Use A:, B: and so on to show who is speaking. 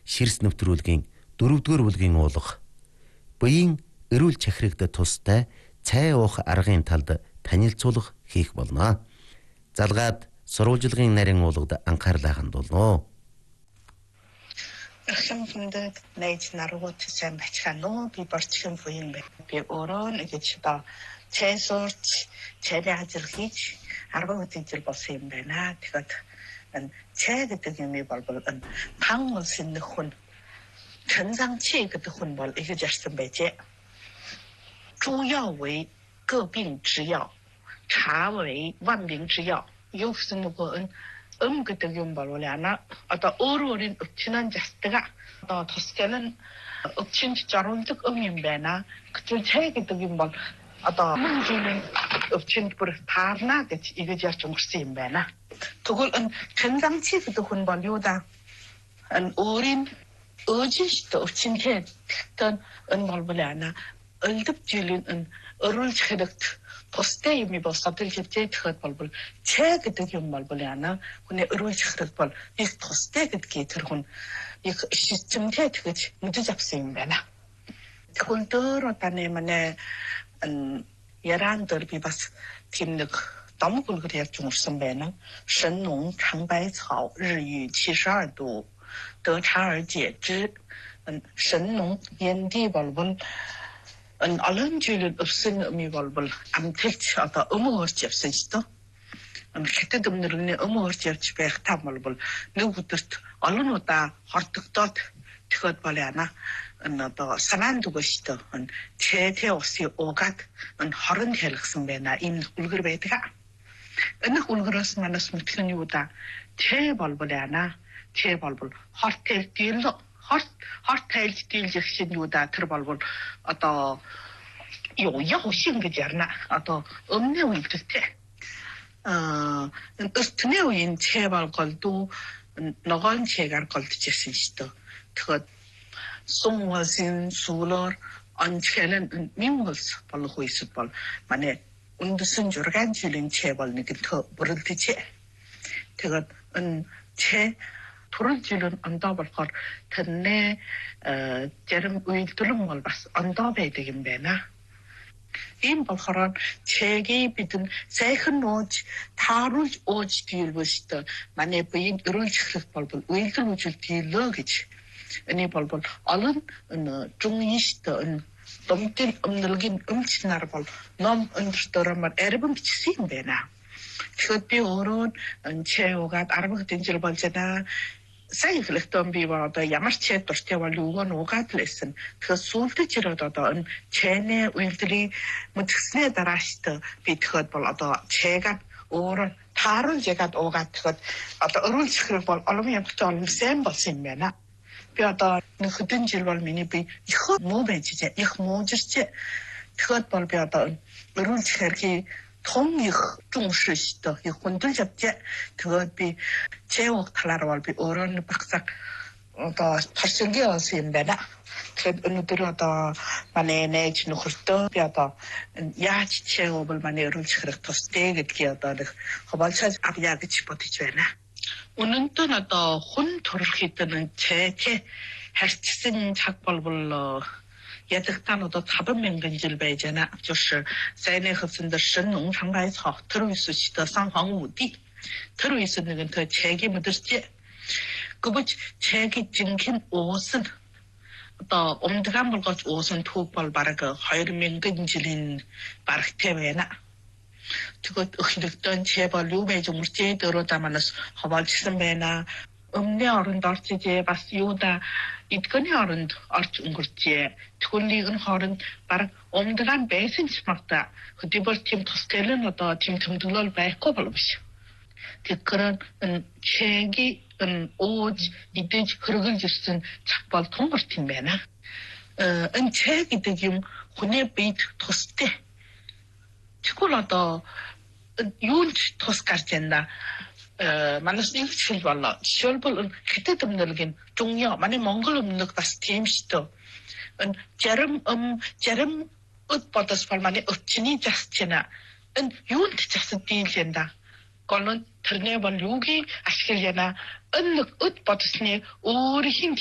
A: ширс нэвтрүүлгийн 4-р бүлгийн уулга буян эрүүл чахирэгдэд тустай цай уух аргын талд танилцуулга хийх болно. Залгаад сурвалжилгын нарийн уулгад анхаарлаа хандуулно.
B: Ахмад найз нарууд сайн бачханаа би борчхон буян би өрөөн гэж та цай сорч цайны ажил хийж 10 жил болсон юм байна. Тэгэхээр цай гэдэг юм бол 방 улсын хүн 전상치 гэдэг хүн бол ингэж ярьсан байжээ. 诸药为各病之药，茶为万病之药. Юусэн нөгөө гэдэг юм бол яна одоо өөрөөрийн өвчнөн жастгаа одоо тусгал нь өвчнөд зориулдаг юм байна. Гэтэл цай гэдэг юм бол одоо мөнхийн өвчнөд бүр таарна гэж ингэж ярьж өнгөрсөн юм байна. Тэгвэл 전상치 гэдэг хүн бол юу да өөрийн ö지시도 өвчнөд тэгтэн бол яна өлдөв жилийн өрүүлж хэрэгт тустай юм бол садрж хэвчээд бол цай гэдэг юм бол яна хүний өрүүлж хэрэг бол их тустай гэдгийг тэр хүн их системтэй тэгэж мэдэж авсан юм байна. Тэгвэл дөр таны манай яран дөр би бас тийм нэг домог үлгэр ярьж өнгөрсөн байна. 神农尝百草，日浴72度，得产而解之。神农янди болвол олон жилийн өвсөн ми болвол амтэлч одоо өмөө орж явсан шүү дээ. Хятад өмнөрний өмөө орж явж байх та болвол нэг өдөрт олон удаа хордогдоод тэгэхэд бол яана одоо санаанд өгөөштэй цэтэй усын угаад хорон хэлгсэн байна. Ийм үлгэр байдаг. Энэ үлгэрээс манаас мэдхэн юу да цэ болвол яана цэ болвол хорт хэлдэл хорт хэлж дийлэх шиг юу да тэр болвол одоо яах гэж ярина. Одоо өмнө үедтэй өстний үеийн цэ болголдуу ногоон цэгээр голдож ирсэн шүү дээ. Тэгэхээр сумвасын суулаар анчхэлэн мингулс болох үесд бол манай үндэсэн 6 жилийн цэ бол нэгэнтөө бүрэлдэжээ. Тэгээд цэ турал жилийн ондоо болохоор тэрнээ зарим үйлдвэрлэн бол бас ондоо байдаг юм байна. Ийм болохоор цэгийг бидэн сайхан нууж тааруулж ууж дийлвэштэй манай буян өрүүлж хэрэг бол үйлдвэрлэж дийлөө гэж энэ бол олон жумиштэй домтын өмнөлгийн өмчнөр бол ном өндөртөрөмөр арбан бичсэн юм байна. Тэгэхээр би өөрөө цэ угаад 10 жил болж байна. Сайн хэлэхдээ би одоо ямар ч дуртай бол өгөө нугаад л байсан. Тэгэхээр сүүлдээ ч одоо цэний үйлдвэрийн мэдгэснээ дарааштай би тэгэхэд бол одоо цэгээд өөрөө тааруулж ягаад уугаад тэгэхэд одоо өрүүлж хэрэг бол олон ямагтай олон сайн болсон юм байна. Би одоо нэг хэдэн жил бол миний би их муу байж их муужирч тэгэхэд бол би одоо өрүүлж хэрэг 통 их 중시시도 이 혼들 잡지 그거 비 제옥 탈라로 비 어른 박삭 어더 발생기 어스인데나 그 오늘도 어더 만에 내지 놓을도 비어더 야지 제옥을 만에 어른 치르 토스테 그게 어더 허발차 앞야 그치 버티잖아 오늘도 어더 혼 돌을 때는 제제 할치신 작벌불로 야득단어도 잡은 명근질 배제나 就是在内核村的神农尝百草特鲁斯西的三皇五帝特鲁斯那个特책이 묻었지 그거 책이 진킨 옷은 또 엄드간 물고 옷은 투벌 바라가 허일 명근질인 바르테베나 그거 흔들던 제발 요배 좀 제대로 담아서 허발치선 배나 음내 어른도 어찌제 봤 요다 이tkëний оронд орж өнгөрчээ. Тэгвэл хооронд бараг умдган байсан ч магтаа хөдөлбөр тийм тусгал нь одоо тийм тэмдэглэл байхгүй болов биш. Тэгэхээр чэнги ууж идэж хөргөлж ирсэн цаг бол тунгарт юм байна. Энэ чэ гэдэг юм хүний биед тустай. Тэгвэл одоо юунд тус гарч байна? манаас нэг жишээ боллоо. Жишээлбэл хятад өмнөлгийн 중요 манай монгол өмнөг бас тийм шүү дээ. Зарим өд бодос бол манай өвчний засчна. Энэ юунд засад дийлэнда. Голон тэрнээ бол юугийн ашиглана. Энэ өд бодосны өөрийн